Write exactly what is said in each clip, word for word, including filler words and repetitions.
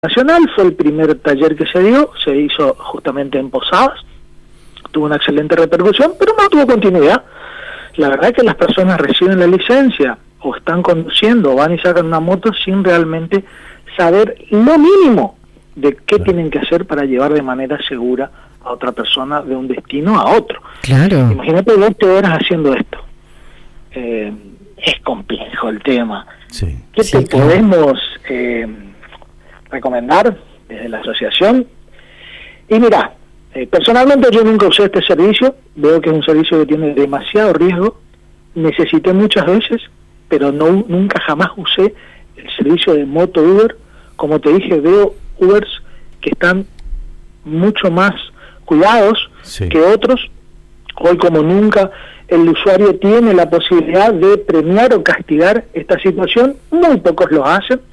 Nacional. Fue el primer taller que se dio, se hizo justamente en Posadas, tuvo una excelente repercusión, pero no tuvo continuidad. La verdad es que las personas reciben la licencia o están conduciendo o van y sacan una moto sin realmente saber lo mínimo de qué claro. tienen que hacer para llevar de manera segura a otra persona de un destino a otro. Claro. Imagínate veinte horas haciendo esto. Eh, es complejo el tema. Sí. ¿Qué sí, te claro. podemos eh, recomendar desde la asociación? Y mira, eh, personalmente yo nunca usé este servicio, veo que es un servicio que tiene demasiado riesgo, necesité muchas veces, pero no nunca jamás usé el servicio de moto Uber. Como te dije, veo Ubers que están mucho más cuidados sí. que otros. Hoy como nunca el usuario tiene la posibilidad de premiar o castigar esta situación, muy pocos lo hacen.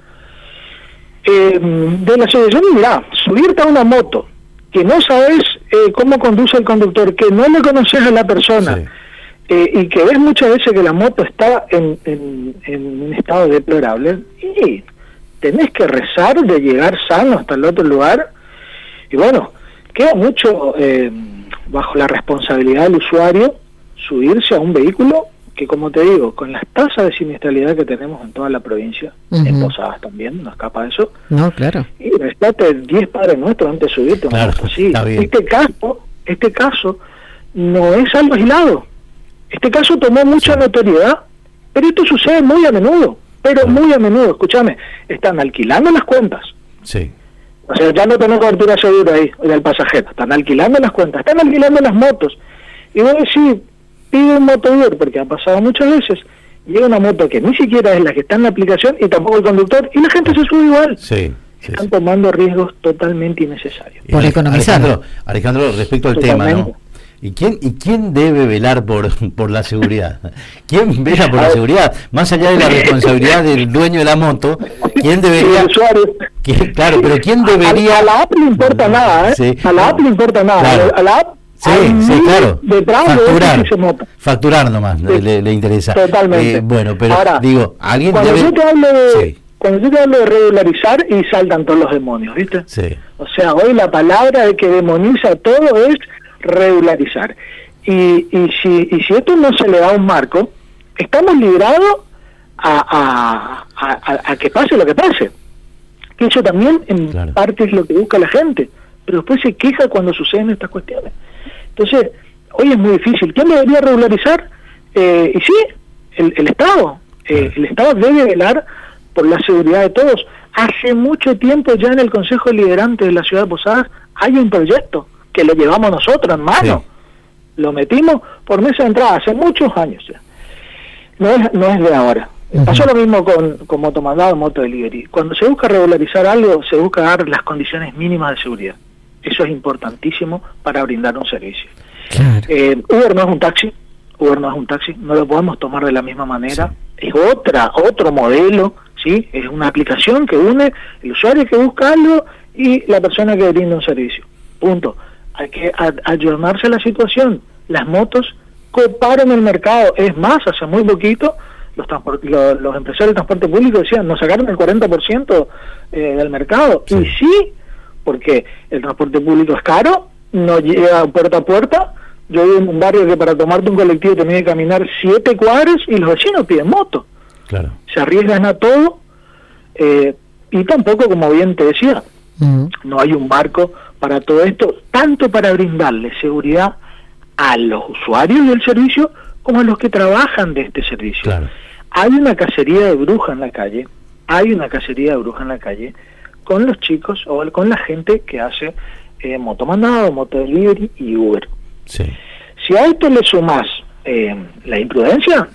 Eh, de la asociación, mira, subirte a una moto que no sabes eh, cómo conduce el conductor, que no le conoces a la persona, sí. eh, y que ves muchas veces que la moto está en, en, en un estado deplorable, y tenés que rezar de llegar sano hasta el otro lugar. Y bueno, queda mucho eh, bajo la responsabilidad del usuario subirse a un vehículo que, como te digo, con las tasas de siniestralidad que tenemos en toda la provincia, uh-huh. en Posadas también, no escapa de eso. No, claro. Y restate diez padres nuestros antes de subirte. Claro, sí. Este caso, este caso no es algo aislado. Este caso tomó mucha sí. notoriedad, pero esto sucede muy a menudo, pero sí. muy a menudo. Escúchame, están alquilando las cuentas. Sí. O sea, ya no tenés cobertura segura ahí, del pasajero. Están alquilando las cuentas, están alquilando las motos. Y vos decís, pide un moto Uber, porque ha pasado muchas veces, llega una moto que ni siquiera es la que está en la aplicación y tampoco el conductor, y la gente se sube igual. Sí, sí, Están sí. tomando riesgos totalmente innecesarios. Por economizar. Alejandro, Alejandro, respecto al Totalmente. tema, ¿no? ¿Y quién, ¿Y quién debe velar por, por la seguridad? ¿Quién vela por la seguridad? Más allá de la responsabilidad del dueño de la moto, ¿quién debería...? Sí, el usuario. ¿Quién, claro, pero ¿quién debería...? A, a la app le importa nada, ¿eh? Sí. A la app le importa nada. Claro. A la app... Sí, sí, claro. Facturar, de facturar nomás, sí. le, le interesa. Totalmente. Eh, bueno, pero ahora, digo, alguien cuando debe... yo te hablo de, sí. cuando yo te hablo de regularizar, y saltan todos los demonios, ¿viste? Sí. O sea, hoy la palabra de que demoniza todo es regularizar. Y, y si y si esto no se le da un marco, estamos librados a, a, a, a que pase lo que pase. Que eso también en claro. parte es lo que busca la gente, pero después se queja cuando suceden estas cuestiones. Entonces, hoy es muy difícil. ¿Quién debería regularizar? Eh, y sí, el, el Estado. Eh, el Estado debe velar por la seguridad de todos. Hace mucho tiempo ya en el Consejo Deliberante de la Ciudad de Posadas hay un proyecto que lo llevamos nosotros en mano. Sí. Lo metimos por mesa de entrada hace muchos años ya. No es, no es de ahora. Uh-huh. Pasó lo mismo con, con motomandado y moto delivery. Cuando se busca regularizar algo, se busca dar las condiciones mínimas de seguridad. Eso es importantísimo para brindar un servicio. Claro. Eh, Uber no es un taxi, Uber no es un taxi, no lo podemos tomar de la misma manera. Sí. Es otra, otro modelo, ¿sí? Es una aplicación que une el usuario que busca algo y la persona que brinda un servicio. Punto. Hay que ayornarse a la situación. Las motos coparon el mercado. Es más, hace muy poquito los, los, los empresarios de transporte público decían, nos sacaron el cuarenta por ciento eh, del mercado. Sí. Y sí, porque el transporte público es caro, no llega puerta a puerta. Yo vivo en un barrio que para tomarte un colectivo tenés que caminar siete cuadras y los vecinos piden moto. Claro. Se arriesgan a todo, eh, y tampoco, como bien te decía, uh-huh. no hay un marco para todo esto, tanto para brindarle seguridad a los usuarios del servicio como a los que trabajan de este servicio. Claro. Hay una cacería de bruja en la calle, hay una cacería de bruja en la calle con los chicos o con la gente que hace eh, motomandado, moto delivery y Uber. Sí. Si a esto le sumás eh, la imprudencia,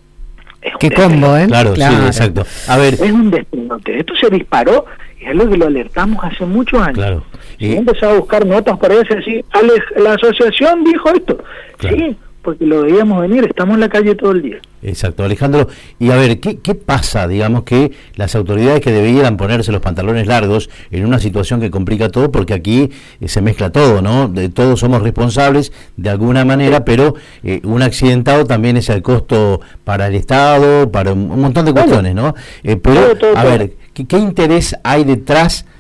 es un qué combo, ¿eh? Claro, claro, sí, exacto. A ver, es un despelote. Esto se disparó y es lo que lo alertamos hace muchos años. Claro. Y he empezado a buscar notas por ahí y decir, Alex, la asociación dijo esto. Claro. Sí, porque lo veíamos venir, estamos en la calle todo el día. Exacto, Alejandro. Y a ver, ¿qué, qué pasa, digamos, que las autoridades que debieran ponerse los pantalones largos en una situación que complica todo, porque aquí eh, se mezcla todo, ¿no? De, todos somos responsables de alguna manera, pero eh, un accidentado también es el costo para el Estado, para un, un montón de cuestiones, ¿no? Eh, pero, todo, todo, a todo. ver, ¿qué, ¿qué interés hay detrás